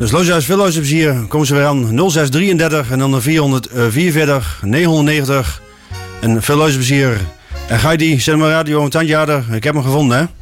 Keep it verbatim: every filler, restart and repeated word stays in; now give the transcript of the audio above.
Dus luisteraars, veel luisterplezier. Komen ze weer aan nul zes drieëndertig en dan de vierhonderdvierenveertig negenhonderdnegentig. En veel luisterplezier. En Heidi, zet maar radio een tandjaarder. Ik heb hem gevonden, hè.